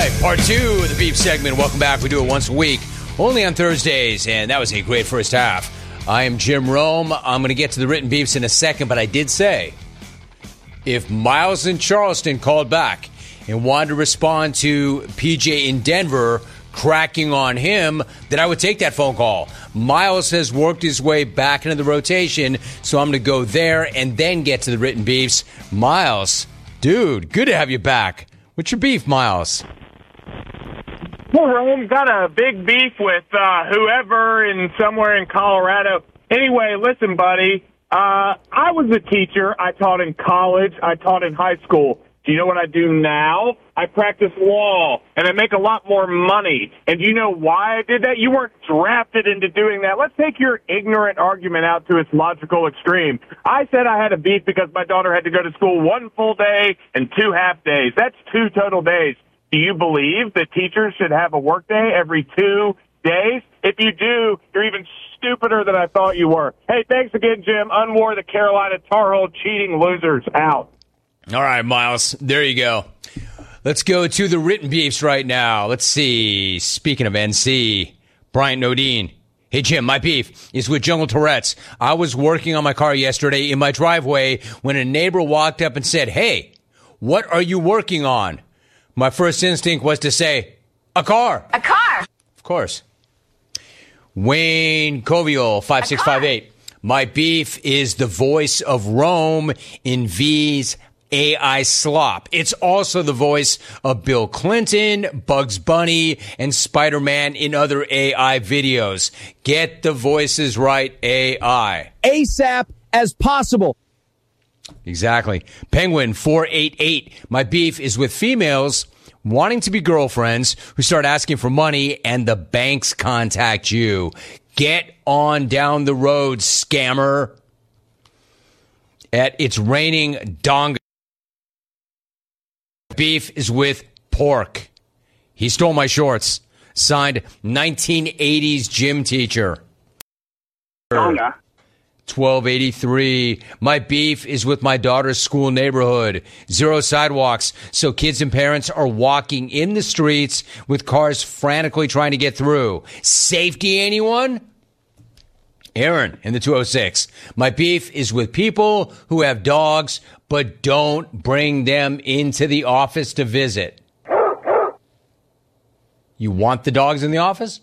right, part two of the beef segment. Welcome back. We do it once a week, only on Thursdays, and that was a great first half. I am Jim Rome. I'm going to get to the written beefs in a second, but I did say if Miles in Charleston called back and wanted to respond to PJ in Denver cracking on him, that I would take that phone call. Miles has worked his way back into the rotation, so I'm going to go there and then get to the written beefs. Miles, dude, good to have you back. What's your beef, Miles? Well, Rome, got a big beef with whoever in somewhere in Colorado. Anyway, listen, buddy, I was a teacher. I taught in college. I taught in high school. Do you know what I do now? I practice law, and I make a lot more money. And do you know why I did that? You weren't drafted into doing that. Let's take your ignorant argument out to its logical extreme. I said I had a beef because my daughter had to go to school 1 full day and 2 half days. That's 2 total days. Do you believe that teachers should have a work day every 2 days? If you do, you're even stupider than I thought you were. Hey, thanks again, Jim. Unwar the Carolina Tar Heel cheating losers out. All right, Miles, there you go. Let's go to the written beefs right now. Let's see. Speaking of NC, Bryant Nodine. Hey, Jim, my beef is with Jungle Tourette's. I was working on my car yesterday in my driveway when a neighbor walked up and said, "Hey, what are you working on?" My first instinct was to say, "A car." A car. Of course. Wayne Covial, 5658. My beef is the voice of Rome in V's AI slop. It's also the voice of Bill Clinton, Bugs Bunny, and Spider-Man in other AI videos. Get the voices right, AI. ASAP as possible. Exactly. Penguin 488. My beef is with females wanting to be girlfriends who start asking for money and the banks contact you. Get on down the road, scammer. At It's Raining Donga. Beef is with Pork. He stole my shorts. Signed 1980s gym teacher. 1283. My beef is with my daughter's school neighborhood. 0 sidewalks, so kids and parents are walking in the streets with cars frantically trying to get through. Safety, anyone? Aaron in the 206. My beef is with people who have dogs but don't bring them into the office to visit. You want the dogs in the office?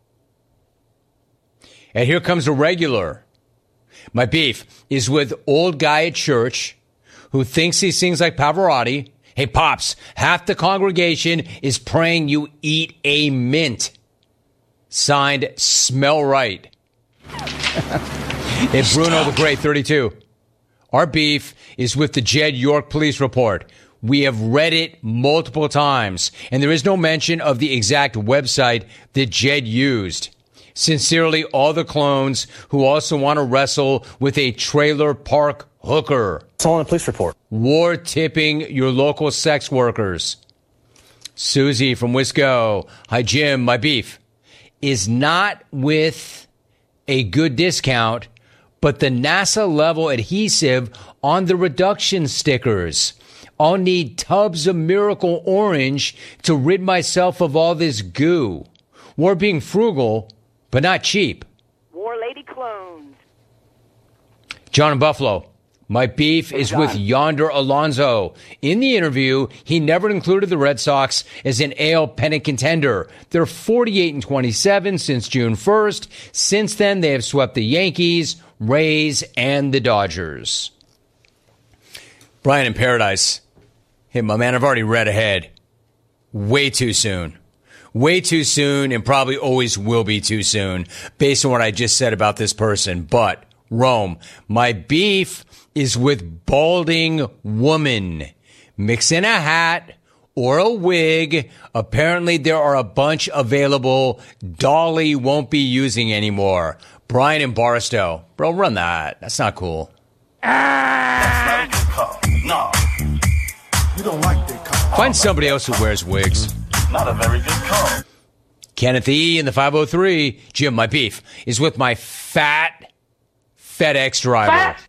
And here comes a regular. My beef is with old guy at church who thinks he sings like Pavarotti. Hey, Pops, half the congregation is praying you eat a mint. Signed, Smell Right. It's Bruno the Great, 32. Our beef is with the Jed York police report. We have read it multiple times, and there is no mention of the exact website that Jed used. Sincerely, all the clones who also want to wrestle with a trailer park hooker. It's all in a police report. War tipping your local sex workers. Susie from Wisco. Hi, Jim. My beef is not with a good discount, but the NASA level adhesive on the reduction stickers. I'll need tubs of Miracle Orange to rid myself of all this goo. We're being frugal, but not cheap. War Lady clones. John in Buffalo. My beef is with Yonder Alonso. In the interview, he never included the Red Sox as an AL pennant contender. They're 48-27 since June 1st. Since then, they have swept the Yankees, Rays, and the Dodgers. Brian in Paradise. Hey, my man, I've already read ahead. Way too soon. Way too soon, and probably always will be too soon, based on what I just said about this person. But, Rome, my beef is with balding woman. Mix in a hat or a wig. Apparently, there are a bunch available Dolly won't be using anymore. Brian in Barstow. Bro, run that. That's not cool. That's not a good call. No. You don't like that call. Find somebody else who wears wigs. Not a very good call. Kenneth E. in the 503. Jim, my beef is with my fat FedEx driver.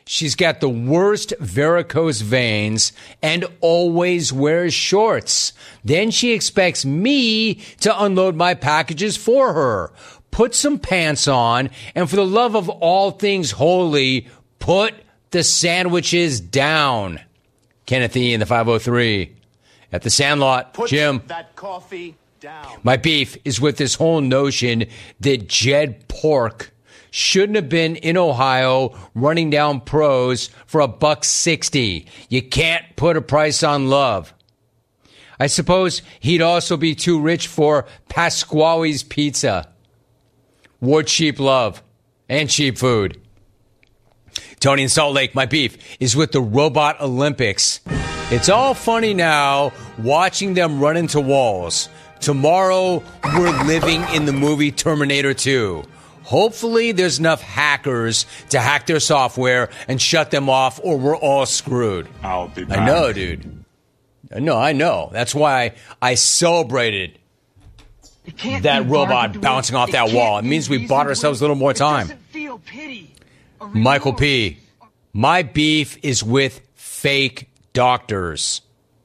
she's got the worst varicose veins and always wears shorts. Then she expects me to unload my packages for her. Put some pants on, and for the love of all things holy, put the sandwiches down. Kenneth E. in the 503. At the Sandlot, Put Jim. that coffee down. My beef is with this whole notion that Jed Pork shouldn't have been in Ohio running down pros for $1.60. You can't put a price on love. I suppose he'd also be too rich for Pasquale's Pizza. Wore cheap love and cheap food. Tony in Salt Lake, my beef is with the Robot Olympics. It's all funny now watching them run into walls. Tomorrow, we're living in the movie Terminator 2. Hopefully, there's enough hackers to hack their software and shut them off, or we're all screwed. I'll be back. I know, dude. I know. That's why I celebrated that robot bouncing off that wall. It means we bought ourselves a little more time. Michael P. My beef is with fake doctors.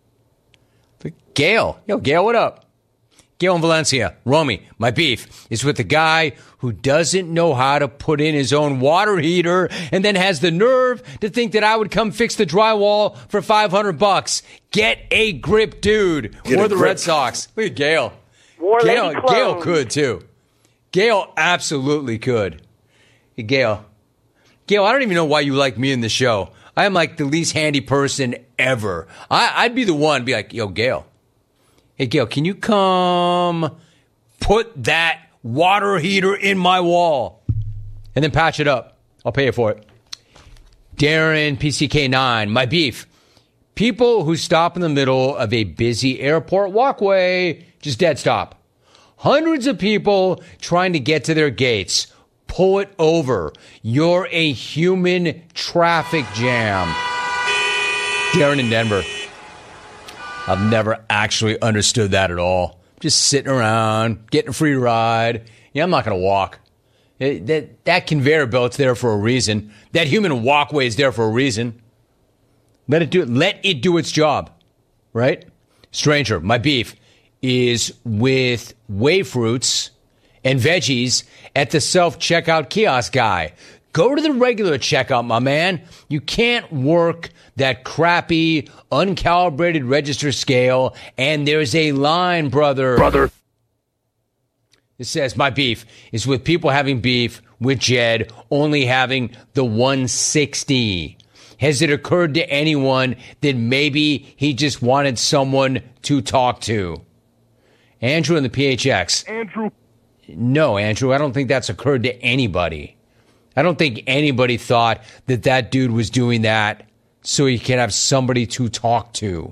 Gail. Yo, Gail, what up? Gail in Valencia. Romy, my beef is with the guy who doesn't know how to put in his own water heater and then has the nerve to think that I would come fix the drywall for $500. Get a grip, dude. Or the Red Sox. Look at Gail. Gail could, too. Gail absolutely could. Hey, Gail, I don't even know why you like me in the show. I am like the least handy person ever. I'd be the one to be like, yo, Gail. Hey, Gail, can you come put that water heater in my wall and then patch it up? I'll pay you for it. Darren, PCK9, my beef. People who stop in the middle of a busy airport walkway, just dead stop. Hundreds of people trying to get to their gates. Pull it over. You're a human traffic jam. Darren in Denver. I've never actually understood that at all. Just sitting around, getting a free ride. Yeah, I'm not going to walk. That conveyor belt's there for a reason. That human walkway is there for a reason. Let it do its job. Right? Stranger, my beef is with whey fruits and veggies at the self-checkout kiosk guy. Go to the regular checkout, my man. You can't work that crappy, uncalibrated register scale, and there's a line, brother. It says, my beef is with people having beef with Jed only having the 160. Has it occurred to anyone that maybe he just wanted someone to talk to? Andrew in the PHX. Andrew. No, Andrew, I don't think that's occurred to anybody. I don't think anybody thought that dude was doing that so he can have somebody to talk to.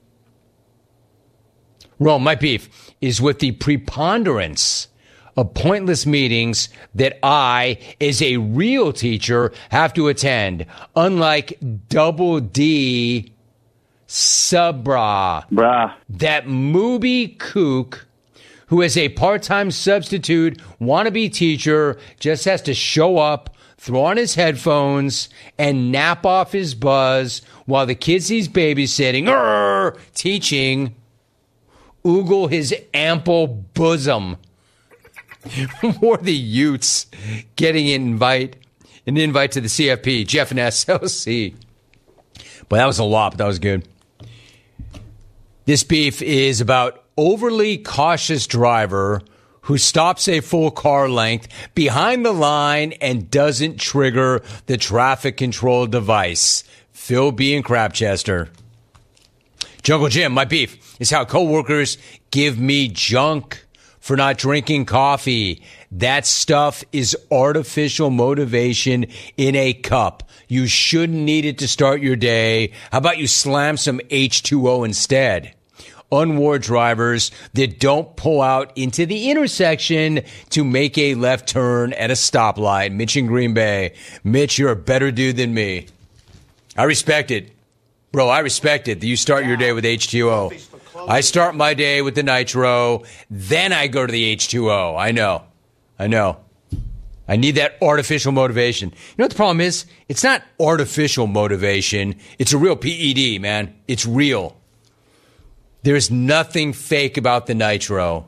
Rome, my beef is with the preponderance of pointless meetings that I, as a real teacher, have to attend, unlike Double D Sabra. That mooby kook who is a part-time substitute wannabe teacher just has to show up, throw on his headphones, and nap off his buzz while the kids he's babysitting, teaching, oogle his ample bosom. Or the Utes getting an invite to the CFP, Jeff and SLC. But that was a lot, but that was good. This beef is about overly cautious driver who stops a full car length behind the line and doesn't trigger the traffic control device. Phil B. in Crabchester. Jungle Jim, my beef is how coworkers give me junk for not drinking coffee. That stuff is artificial motivation in a cup. You shouldn't need it to start your day. How about you slam some H2O instead? Unwar drivers that don't pull out into the intersection to make a left turn at a stoplight. Mitch in Green Bay. Mitch, you're a better dude than me. I respect it. Bro, I respect it that you start your day with H2O. I start my day with the nitro, then I go to the H2O. I know. I need that artificial motivation. You know what the problem is? It's not artificial motivation. It's a real PED, man. It's real. There's nothing fake about the nitro.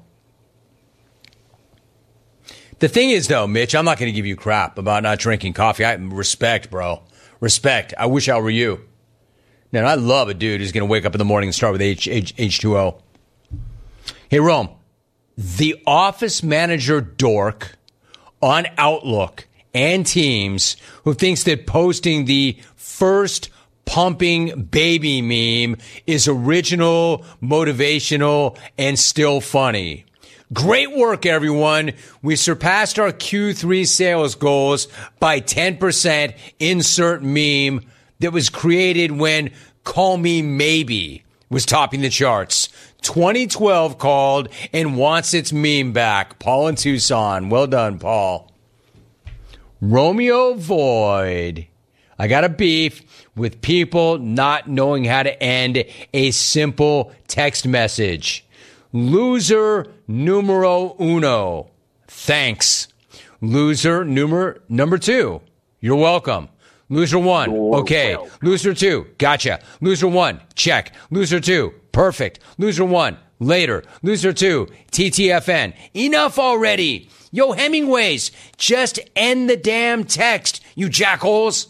The thing is, though, Mitch, I'm not going to give you crap about not drinking coffee. Respect, bro. Respect. I wish I were you. Now, I love a dude who's going to wake up in the morning and start with H2O. Hey, Rome, the office manager dork on Outlook and Teams who thinks that posting the first pumping baby meme is original, motivational, and still funny. Great work, everyone. We surpassed our Q3 sales goals by 10%. Insert meme that was created when Call Me Maybe was topping the charts. 2012 called and wants its meme back. Paul in Tucson. Well done, Paul. Romeo Void. I got a beef with people not knowing how to end a simple text message. Loser numero uno. Thanks. Loser number two. You're welcome. Loser one. Okay. Loser two. Gotcha. Loser one. Check. Loser two. Perfect. Loser one. Later. Loser two. TTFN. Enough already. Yo, Hemingways, just end the damn text, you jackholes.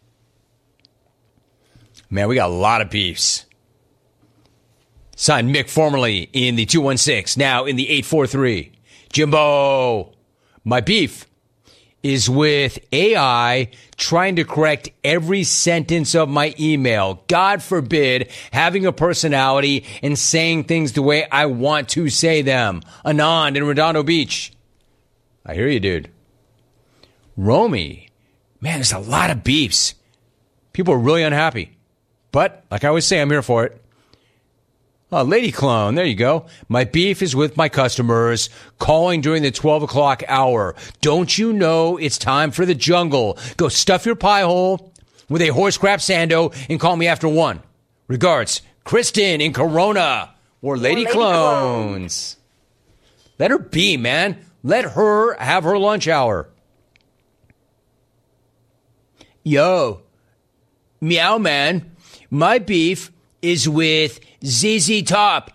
Man, we got a lot of beefs. Signed Mick formerly in the 216, now in the 843. Jimbo, my beef is with AI trying to correct every sentence of my email. God forbid having a personality and saying things the way I want to say them. Anand in Redondo Beach. I hear you, dude. Romy, man, there's a lot of beefs. People are really unhappy. But, like I always say, I'm here for it. Oh, Lady Clone, there you go. My beef is with my customers calling during the 12 o'clock hour. Don't you know it's time for the jungle? Go stuff your pie hole with a horse crap sando and call me after 1. Regards, Kristen in Corona or Lady Clones. Let her be, man. Let her have her lunch hour. Yo, meow man, my beef is with ZZ Top.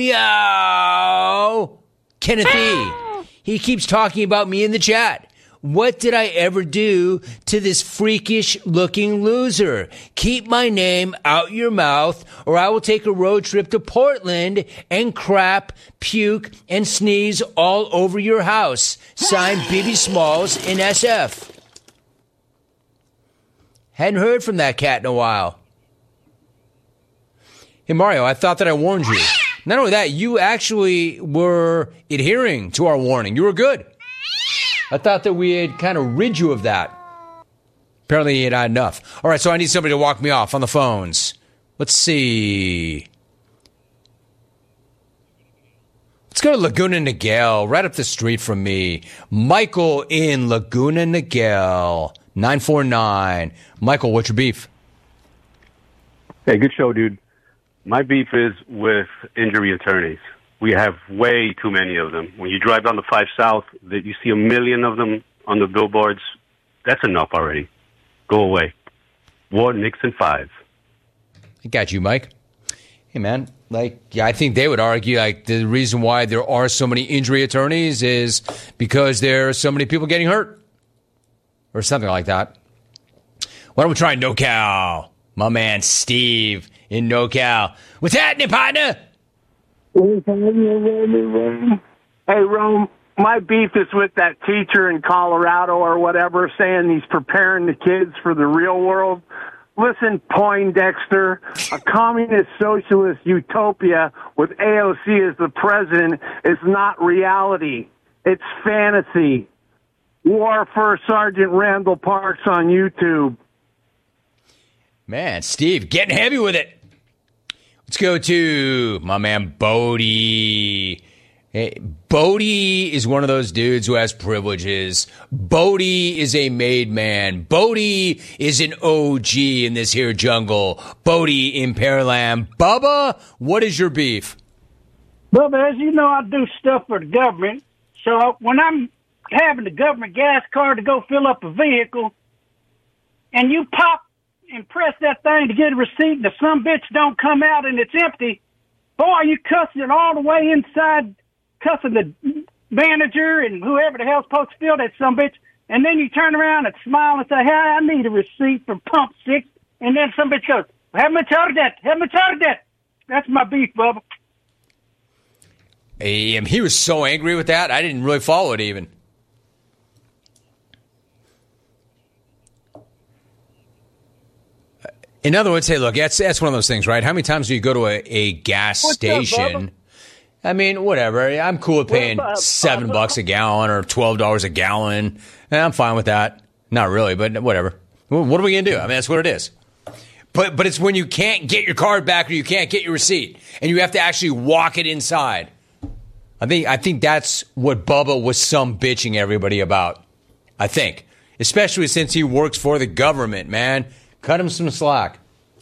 Meow. Kenneth E. He keeps talking about me in the chat. What did I ever do to this freakish looking loser? Keep my name out your mouth or I will take a road trip to Portland and crap, puke, and sneeze all over your house. Signed, Bibby Smalls in SF. Hadn't heard from that cat in a while. Hey, Mario, I thought that I warned you. Not only that, you actually were adhering to our warning. You were good. I thought that we had kind of rid you of that. Apparently you had had enough. All right, so I need somebody to walk me off on the phones. Let's see. Let's go to Laguna Niguel, right up the street from me. Michael in Laguna Niguel, 949. Michael, what's your beef? Hey, good show, dude. My beef is with injury attorneys. We have way too many of them. When you drive down the 5 South, that you see a million of them on the billboards. That's enough already. Go away. Ward Nixon 5. I got you, Mike. Hey, man. I think they would argue the reason why there are so many injury attorneys is because there are so many people getting hurt. Or something like that. Why don't we try NoCal? My man Steve in NoCal. What's happening, partner? Hey, Rome, my beef is with that teacher in Colorado or whatever saying he's preparing the kids for the real world. Listen, Poindexter, a communist socialist utopia with AOC as the president is not reality. It's fantasy. War for Sergeant Randall Parks on YouTube. Man, Steve, getting heavy with it. Let's go to my man Bodie. Hey, Bodie is one of those dudes who has privileges. Bodie is a made man. Bodie is an OG in this here jungle. Bodie in Pearland. Bubba, what is your beef? Bubba, as you know, I do stuff for the government. So when I'm having the government gas card to go fill up a vehicle, and you pop and press that thing to get a receipt, and the sumbitch don't come out and it's empty, boy, you cussing it all the way inside, cussing the manager and whoever the hell's supposed to fill that sumbitch, and then you turn around and smile and say, hey, I need a receipt from pump 6, and then some bitch goes, have much out of that. That's my beef, Bubba. He was so angry with that, I didn't really follow it even. In other words, hey, look, that's one of those things, right? How many times do you go to a gas station? I mean, whatever. I'm cool with paying $7 a gallon or $12 a gallon. I'm fine with that. Not really, but whatever. What are we going to do? I mean, that's what it is. But it's when you can't get your card back or you can't get your receipt and you have to actually walk it inside. I think that's what Bubba was some bitching everybody about. I think. Especially since he works for the government, man. Cut him some slack.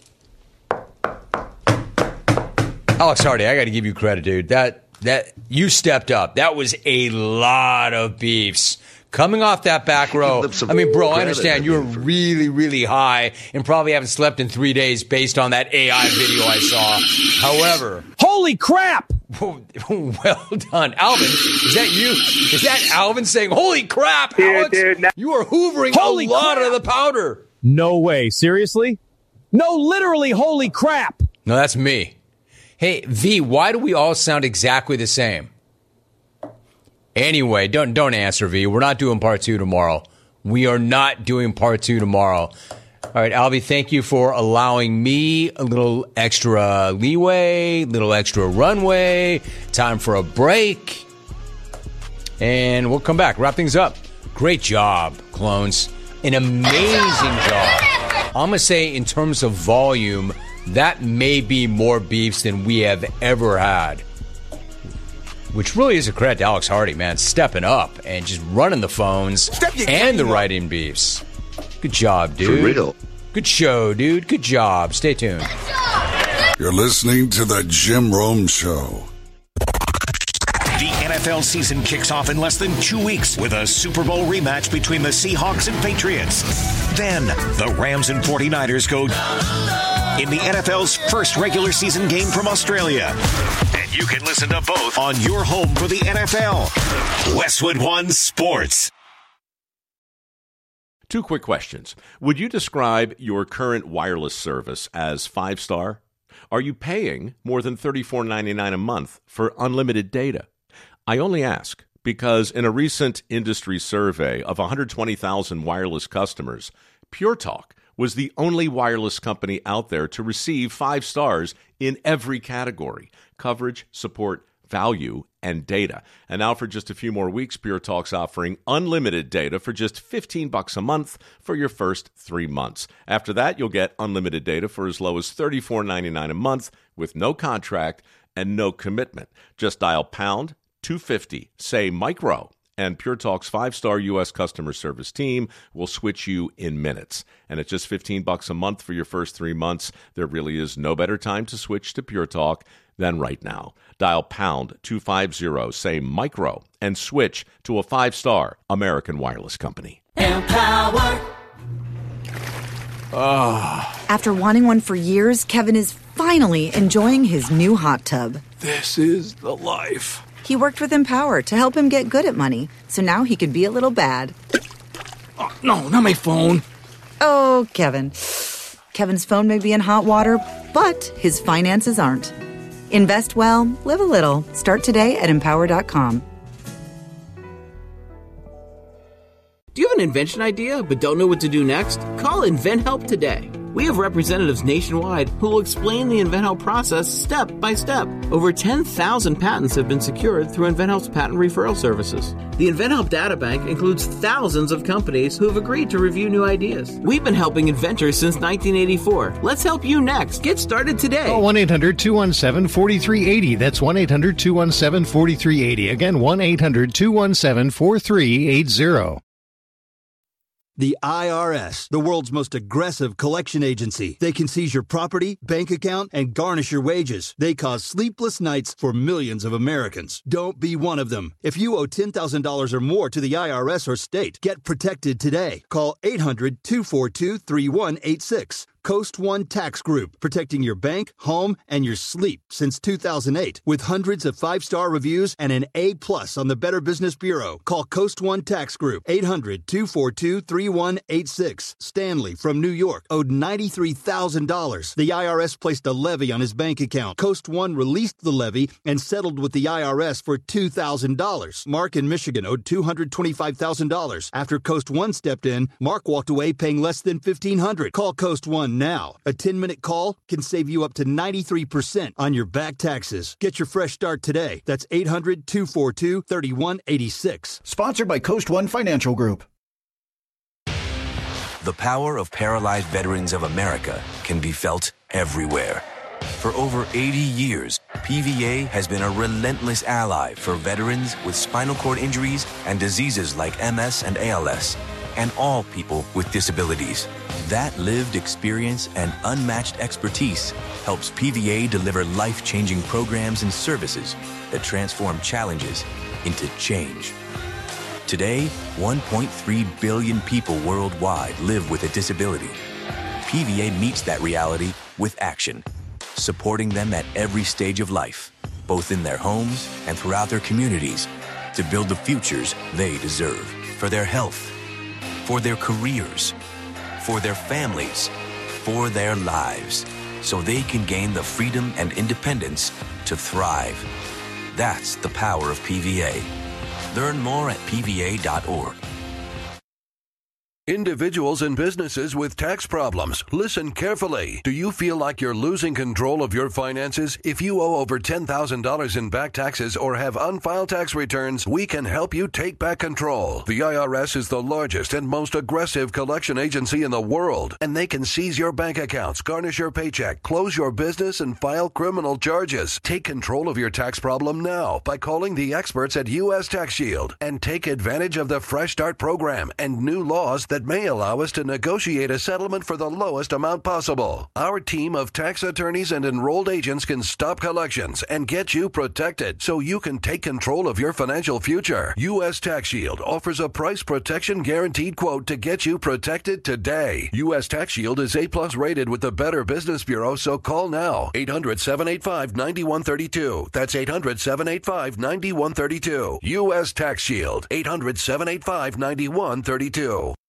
Alex Hardy, I got to give you credit, dude. That you stepped up. That was a lot of beefs. Coming off that back row. I mean, bro, I understand you were really, really high and probably haven't slept in 3 days based on that AI video I saw. However. Holy crap! Well done. Alvin, is that you? Is that Alvin saying, holy crap, Alex? Dude, you are hoovering a lot of the powder. No way. Seriously? No, literally, holy crap. No, that's me. Hey, V, why do we all sound exactly the same? Anyway, don't answer, V. We're not doing part 2 tomorrow. We are not doing part 2 tomorrow. All right, Albie, thank you for allowing me a little extra leeway, little extra runway. Time for a break. And we'll come back, wrap things up. Great job, clones. An amazing job. I'm going to say in terms of volume, that may be more beefs than we have ever had. Which really is a credit to Alex Hardy, man. Stepping up and just running the phones and the write-in beefs. Good job, dude. For real. Good show, dude. Good job. Stay tuned. You're listening to The Jim Rome Show. The NFL season kicks off in less than 2 weeks with a Super Bowl rematch between the Seahawks and Patriots. Then, the Rams and 49ers go in the NFL's first regular season game from Australia. And you can listen to both on your home for the NFL. Westwood One Sports. 2 quick questions. Would you describe your current wireless service as 5-star? Are you paying more than $34.99 a month for unlimited data? I only ask because in a recent industry survey of 120,000 wireless customers, Pure Talk was the only wireless company out there to receive 5 stars in every category: coverage, support, value, and data. And now for just a few more weeks, Pure Talk's offering unlimited data for just $15 a month for your first 3 months. After that, you'll get unlimited data for as low as $34.99 a month with no contract and no commitment. Just dial pound 250, say micro, and Pure Talk's 5-star U.S. customer service team will switch you in minutes. And at just $15 a month for your first 3 months, there really is no better time to switch to Pure Talk than right now. Dial pound 250, say micro, and switch to a 5-star American wireless company. Empower. After wanting one for years, Kevin is finally enjoying his new hot tub. This is the life. He worked with Empower to help him get good at money, so now he can be a little bad. Oh, no, not my phone. Oh, Kevin. Kevin's phone may be in hot water, but his finances aren't. Invest well, live a little. Start today at Empower.com. Do you have an invention idea but don't know what to do next? Call InventHelp today. We have representatives nationwide who will explain the InventHelp process step by step. Over 10,000 patents have been secured through InventHelp's patent referral services. The InventHelp data bank includes thousands of companies who have agreed to review new ideas. We've been helping inventors since 1984. Let's help you next. Get started today. Call 1-800-217-4380. That's 1-800-217-4380. Again, 1-800-217-4380. The IRS, the world's most aggressive collection agency. They can seize your property, bank account, and garnish your wages. They cause sleepless nights for millions of Americans. Don't be one of them. If you owe $10,000 or more to the IRS or state, get protected today. Call 800-242-3186. Coast One Tax Group, protecting your bank, home, and your sleep since 2008. With hundreds of 5-star reviews and an A+ on the Better Business Bureau. Call Coast One Tax Group, 800-242-3186. Stanley from New York owed $93,000. The IRS placed a levy on his bank account. Coast One released the levy and settled with the IRS for $2,000. Mark in Michigan owed $225,000. After Coast One stepped in, Mark walked away paying less than $1,500. Call Coast One now. A 10-minute call can save you up to 93% on your back taxes. Get your fresh start today. That's 800-242-3186. Sponsored by Coast One Financial Group. The power of paralyzed veterans of America can be felt everywhere. For over 80 years, PVA has been a relentless ally for veterans with spinal cord injuries and diseases like MS and ALS, and all people with disabilities. That lived experience and unmatched expertise helps PVA deliver life-changing programs and services that transform challenges into change. Today, 1.3 billion people worldwide live with a disability. PVA meets that reality with action, supporting them at every stage of life, both in their homes and throughout their communities, to build the futures they deserve for their health, for their careers, for their families, for their lives, so they can gain the freedom and independence to thrive. That's the power of PVA. Learn more at PVA.org. Individuals and businesses with tax problems, listen carefully. Do you feel like you're losing control of your finances? If you owe over $10,000 in back taxes or have unfiled tax returns, we can help you take back control. The IRS is the largest and most aggressive collection agency in the world, and they can seize your bank accounts, garnish your paycheck, close your business, and file criminal charges. Take control of your tax problem now by calling the experts at U.S. Tax Shield and take advantage of the Fresh Start program and new laws that may allow us to negotiate a settlement for the lowest amount possible. Our team of tax attorneys and enrolled agents can stop collections and get you protected so you can take control of your financial future. U.S. Tax Shield offers a price protection guaranteed quote to get you protected today. U.S. Tax Shield is A+ rated with the Better Business Bureau, so call now. 800-785-9132. That's 800-785-9132. U.S. Tax Shield. 800-785-9132.